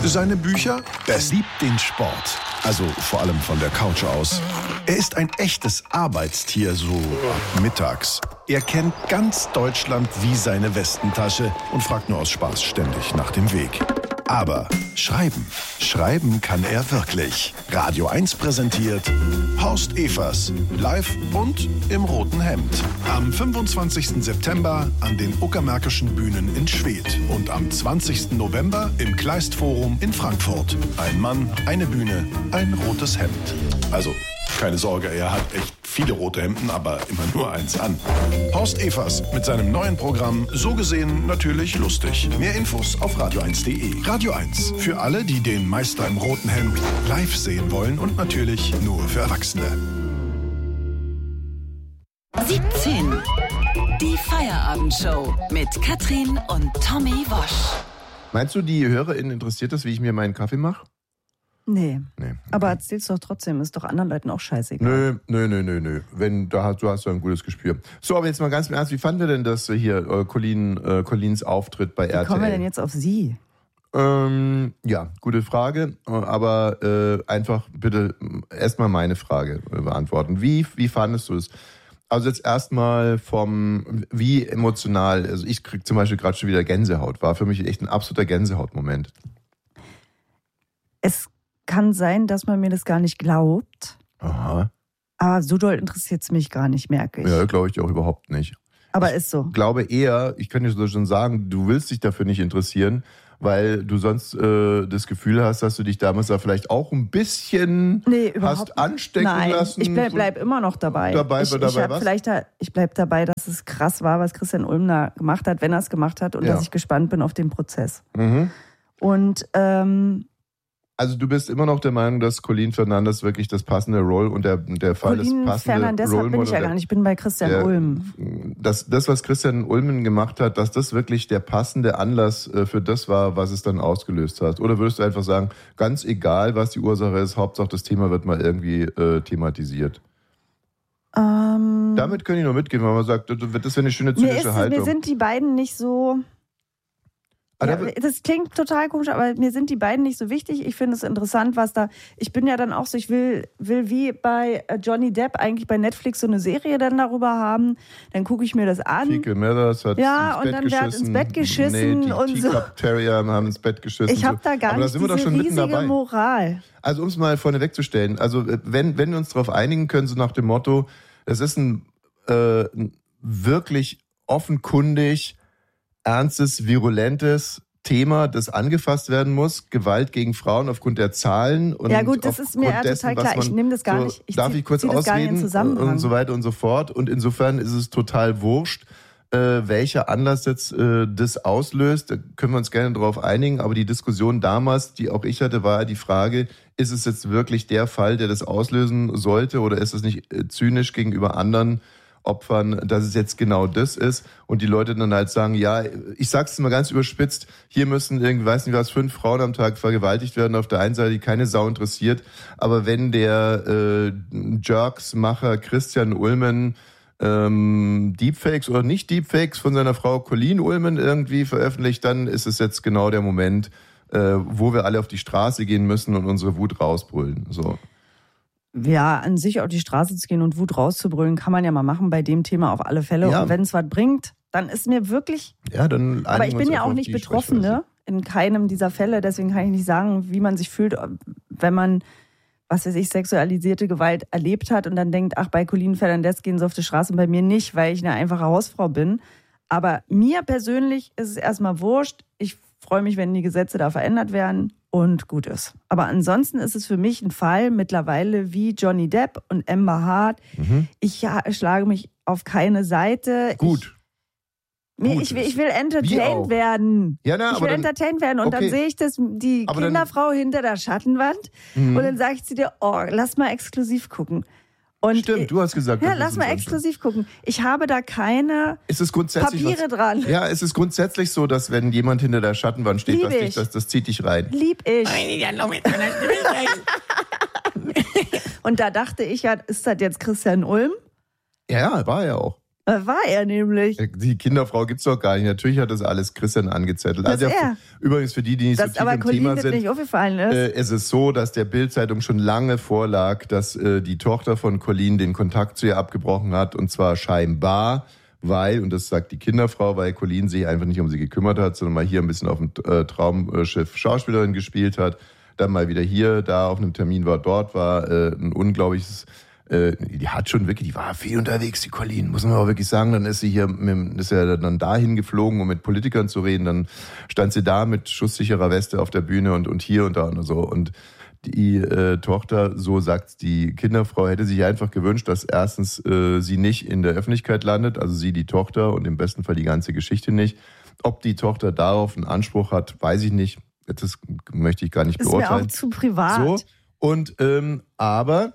Seine Bücher? Er liebt den Sport. Also vor allem von der Couch aus. Er ist ein echtes Arbeitstier, so ab mittags. Er kennt ganz Deutschland wie seine Westentasche und fragt nur aus Spaß ständig nach dem Weg. Aber schreiben kann er wirklich. Radio 1 präsentiert Horst Evers, live und im roten Hemd. Am 25. September an den Uckermärkischen Bühnen in Schwedt und am 20. November im Kleistforum in Frankfurt. Ein Mann, eine Bühne, ein rotes Hemd. Also, keine Sorge, er hat echt viele rote Hemden, aber immer nur eins an. Horst Evers mit seinem neuen Programm, so gesehen natürlich lustig. Mehr Infos auf radio1.de. Radio 1, für alle, die den Meister im roten Hemd live sehen wollen und natürlich nur für Erwachsene. 17. Die Feierabendshow mit Katrin und Tommy Wosch. Meinst du, die HörerInnen interessiert das, wie ich mir meinen Kaffee mache? Nee. Okay. Aber erzähl's doch trotzdem, ist doch anderen Leuten auch scheißegal. Nö. Du hast ja ein gutes Gespür. So, aber jetzt mal ganz im Ernst, wie fanden wir denn das hier, Collins Auftritt bei RTL? Wie kommen wir denn jetzt auf Sie? Ja, gute Frage, aber einfach bitte erstmal meine Frage beantworten. Wie fandest du es? Also jetzt erstmal wie emotional, also ich krieg zum Beispiel gerade schon wieder Gänsehaut, war für mich echt ein absoluter Gänsehautmoment. Es kann sein, dass man mir das gar nicht glaubt. Aha. Aber so doll interessiert es mich gar nicht, merke ich. Ja, glaube ich dir auch überhaupt nicht. Aber ist so. Ich glaube eher, ich kann dir so schon sagen, du willst dich dafür nicht interessieren, weil du sonst das Gefühl hast, dass du dich damals da vielleicht auch ein bisschen hast anstecken lassen. Ich bleib immer noch dabei. Ich bleib dabei, dass es krass war, was Christian Ulm da gemacht hat, wenn er es gemacht hat und dass ich gespannt bin auf den Prozess. Mhm. Und also du bist immer noch der Meinung, dass Colin Fernandes wirklich das passende Role und der Fall des passende Fernandes bin ich ja gar nicht, ich bin bei Christian Ulm. Das, was Christian Ulmen gemacht hat, dass das wirklich der passende Anlass für das war, was es dann ausgelöst hat? Oder würdest du einfach sagen, ganz egal, was die Ursache ist, Hauptsache das Thema wird mal irgendwie thematisiert? Damit kann ich nur mitgehen, weil man sagt, das wäre eine schöne zynische Haltung. Mir sind die beiden nicht so... Ja, das klingt total komisch, aber mir sind die beiden nicht so wichtig. Ich finde es interessant, was da... Ich bin ja dann auch so, ich will wie bei Johnny Depp eigentlich bei Netflix so eine Serie dann darüber haben. Dann gucke ich mir das an. Fecal Matters hat ins Bett geschissen. Die und so. Teacup Terrier haben ins Bett geschissen. Ich habe da gar nicht diese riesige Moral. Also um es mal vorne wegzustellen, also wenn wir uns darauf einigen können, so nach dem Motto, es ist ein wirklich offenkundig ernstes, virulentes Thema, das angefasst werden muss. Gewalt gegen Frauen aufgrund der Zahlen. Und ja gut, das ist mir total klar. Ich nehme das gar nicht. Darf ich kurz ausreden? Und so weiter und so fort. Und insofern ist es total wurscht, welcher Anlass jetzt das auslöst. Da können wir uns gerne drauf einigen. Aber die Diskussion damals, die auch ich hatte, war die Frage, ist es jetzt wirklich der Fall, der das auslösen sollte? Oder ist es nicht zynisch gegenüber anderen Opfern, dass es jetzt genau das ist und die Leute dann halt sagen, ja, ich sag's mal ganz überspitzt, hier müssen irgendwie, weiß nicht was, 5 Frauen am Tag vergewaltigt werden, auf der einen Seite, die keine Sau interessiert, aber wenn der Jerks-Macher Christian Ulmen Deepfakes oder nicht Deepfakes von seiner Frau Colleen Ulmen irgendwie veröffentlicht, dann ist es jetzt genau der Moment, wo wir alle auf die Straße gehen müssen und unsere Wut rausbrüllen, so. Ja, an sich auf die Straße zu gehen und Wut rauszubrüllen, kann man ja mal machen bei dem Thema auf alle Fälle. Ja. Und wenn es was bringt, dann ist mir wirklich... Ja, dann aber ich bin ja auch nicht Betroffene in keinem dieser Fälle. Deswegen kann ich nicht sagen, wie man sich fühlt, wenn man, was weiß ich, sexualisierte Gewalt erlebt hat und dann denkt, ach, bei Colin Fernandes gehen sie auf die Straße und bei mir nicht, weil ich eine einfache Hausfrau bin. Aber mir persönlich ist es erstmal wurscht. Ich freue mich, wenn die Gesetze da verändert werden. Und gut ist. Aber ansonsten ist es für mich ein Fall mittlerweile wie Johnny Depp und Amber Heard. Mhm. Ich schlage mich auf keine Seite. Gut. Ich will entertained werden. Ja, ich will entertained werden. Und dann sehe ich die Kinderfrau hinter der Schattenwand. Und dann sage ich zu dir, lass mal exklusiv gucken. Und stimmt, du hast gesagt. Ja, lass mal exklusiv gucken. Ich habe da keine Papiere dran. Ja, es ist grundsätzlich so, dass wenn jemand hinter der Schattenwand steht, das zieht dich rein. Lieb ich. Und da dachte ich ja, ist das jetzt Christian Ulm? Ja, war er auch. War er nämlich. Die Kinderfrau gibt's doch gar nicht. Natürlich hat das alles Christian angezettelt. Das ist er. Übrigens für die nicht so tief im Thema sind, nicht aufgefallen ist. Es ist so, dass der Bild-Zeitung schon lange vorlag, dass die Tochter von Colleen den Kontakt zu ihr abgebrochen hat. Und zwar scheinbar, weil, und das sagt die Kinderfrau, weil Colleen sich einfach nicht um sie gekümmert hat, sondern mal hier ein bisschen auf dem Traumschiff Schauspielerin gespielt hat. Dann mal wieder hier, da auf einem Termin war, dort war ein unglaubliches... die hat schon wirklich, die war viel unterwegs, die Colleen, muss man auch wirklich sagen. Dann ist sie hier, ist ja dann dahin geflogen, um mit Politikern zu reden. Dann stand sie da mit schusssicherer Weste auf der Bühne und hier und da und so. Und die Tochter, so sagt die Kinderfrau, hätte sich einfach gewünscht, dass erstens sie nicht in der Öffentlichkeit landet, also sie die Tochter und im besten Fall die ganze Geschichte nicht. Ob die Tochter darauf einen Anspruch hat, weiß ich nicht. Das möchte ich gar nicht beurteilen. Ist mir auch zu privat. So. Und aber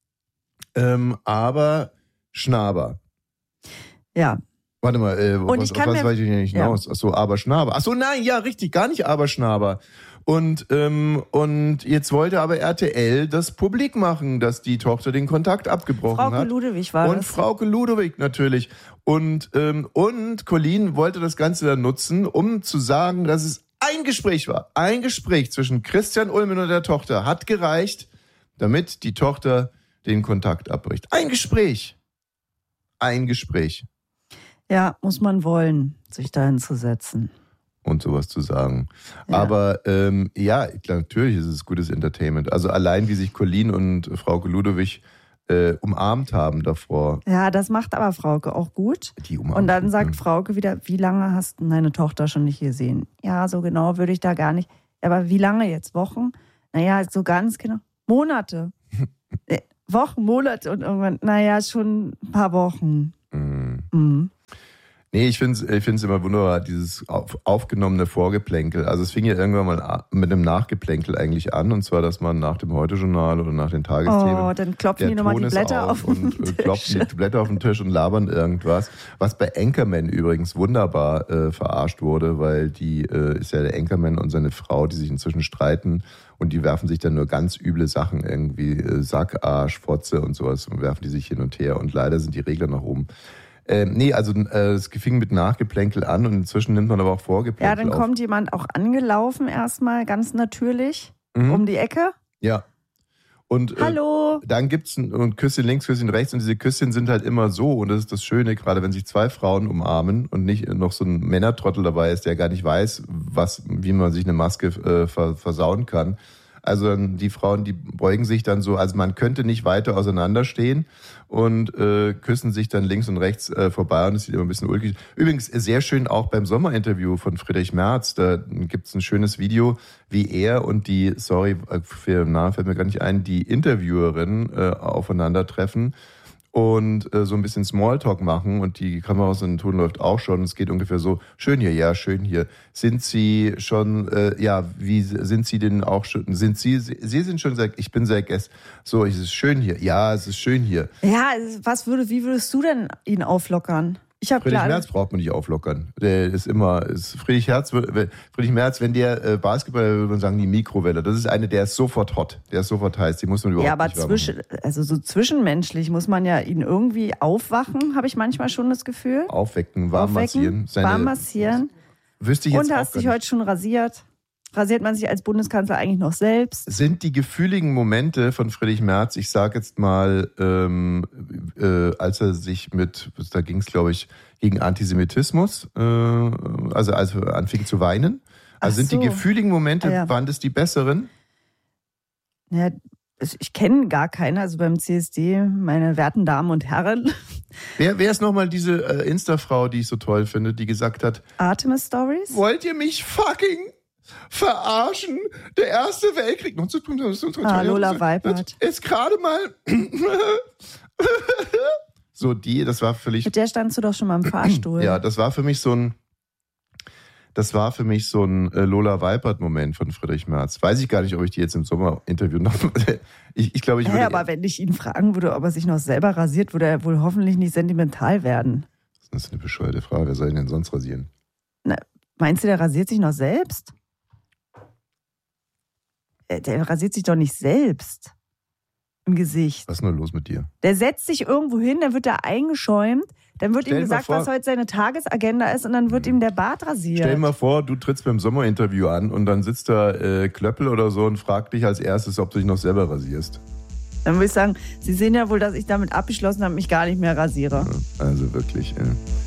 Schnaber. Ja. Warte mal, was weiß ich nicht hinaus? Ja. Achso, aber Schnaber. Achso, nein, ja, richtig, gar nicht aber Schnaber. Und jetzt wollte aber RTL das publik machen, dass die Tochter den Kontakt abgebrochen hat. Frauke Ludewig war das. Und Frauke Ludewig natürlich. Und Colleen wollte das Ganze dann nutzen, um zu sagen, dass es ein Gespräch war. Ein Gespräch zwischen Christian Ulmen und der Tochter hat gereicht, damit die Tochter den Kontakt abbricht. Ein Gespräch. Ein Gespräch. Ja, muss man wollen, sich da hinzusetzen. Und sowas zu sagen. Ja. Aber ja, natürlich ist es gutes Entertainment. Also allein, wie sich Colleen und Frauke Ludewig umarmt haben davor. Ja, das macht aber Frauke auch gut. Die umarmt. Und dann sagt Frauke wieder, wie lange hast du deine Tochter schon nicht gesehen? Ja, so genau würde ich da gar nicht. Aber wie lange jetzt? Wochen? Naja, so ganz genau. Monate. Wochen, Monate und irgendwann, naja, schon ein paar Wochen. Mhm. Nee, ich finde es immer wunderbar, dieses aufgenommene Vorgeplänkel. Also es fing ja irgendwann mal mit einem Nachgeplänkel eigentlich an, und zwar, dass man nach dem Heute-Journal oder nach den Tagesthemen... Oh, dann klopfen die nochmal die Blätter auf den Tisch. Und klopfen die Blätter auf den Tisch und labern irgendwas. Was bei Anchorman übrigens wunderbar verarscht wurde, weil die ist ja der Anchorman und seine Frau, die sich inzwischen streiten, und die werfen sich dann nur ganz üble Sachen, irgendwie Sack, Arsch, Fotze und sowas, und werfen die sich hin und her, und leider sind die Regler nach oben. Es fing mit Nachgeplänkel an, und inzwischen nimmt man aber auch Vorgeplänkel auf. Ja, dann kommt jemand auch angelaufen erstmal, ganz natürlich, um die Ecke. Ja. Und hallo. Dann gibt's ein Küsschen links, Küsschen rechts, und diese Küsschen sind halt immer so, und das ist das Schöne, gerade wenn sich zwei Frauen umarmen und nicht noch so ein Männertrottel dabei ist, der gar nicht weiß, wie man sich eine Maske versauen kann. Also die Frauen, die beugen sich dann so, also man könnte nicht weiter auseinanderstehen, und küssen sich dann links und rechts vorbei, und es sieht immer ein bisschen ulkig. Übrigens sehr schön auch beim Sommerinterview von Friedrich Merz, da gibt's ein schönes Video, wie er und die, für den Namen fällt mir gar nicht ein, die Interviewerin aufeinandertreffen und so ein bisschen Smalltalk machen, und die Kamera aus dem Ton läuft auch schon. Es geht ungefähr so: schön hier, ja, schön hier. Sind Sie schon, wie sind Sie denn auch schon, Sie sind schon sehr, ich bin sehr so, es ist schön hier. Ja, es ist schön hier. Ja, wie würdest du denn ihn auflockern? Friedrich Merz braucht man nicht auflockern. Der ist Friedrich Merz, wenn der Basketball, würde man sagen, die Mikrowelle. Das ist eine, der ist sofort hot. Der ist sofort heiß. Die muss man überhaupt nicht warm machen. So zwischenmenschlich muss man ja ihn irgendwie aufwachen, habe ich manchmal schon das Gefühl. Aufwecken, warm massieren. Warm massieren. Wüsste ich jetzt und hast dich heute schon rasiert? Rasiert man sich als Bundeskanzler eigentlich noch selbst? Sind die gefühligen Momente von Friedrich Merz, ich sage jetzt mal, als er sich da ging es, glaube ich, gegen Antisemitismus, als er anfing zu weinen. Also sind die gefühligen Momente, waren das die besseren? Ja, ich kenne gar keine, also beim CSD, meine werten Damen und Herren. Wer ist nochmal diese Insta-Frau, die ich so toll finde, die gesagt hat: Artemis Stories? Wollt ihr mich fucking verarschen? Der Erste Weltkrieg. Lola Weipert. Ist gerade mal... So das war völlig... Mit der standst du doch schon mal im Fahrstuhl. Ja, das war für mich so ein Lola Weipert-Moment von Friedrich Merz. Weiß ich gar nicht, ob ich die jetzt im Sommerinterview noch... Ich glaube, ich würde... Ja, aber wenn ich ihn fragen würde, ob er sich noch selber rasiert, würde er wohl hoffentlich nicht sentimental werden. Das ist eine bescheuerte Frage. Wer soll ihn denn sonst rasieren? Na, meinst du, der rasiert sich noch selbst? Der rasiert sich doch nicht selbst im Gesicht. Was ist nur los mit dir? Der setzt sich irgendwo hin, dann wird er eingeschäumt, Dann wird ihm gesagt, was heute seine Tagesagenda ist und dann wird ihm der Bart rasiert. Stell dir mal vor, du trittst beim Sommerinterview an und dann sitzt da Klöppel oder so und fragt dich als erstes, ob du dich noch selber rasierst. Dann würde ich sagen, Sie sehen ja wohl, dass ich damit abgeschlossen habe, mich gar nicht mehr rasiere. Also wirklich,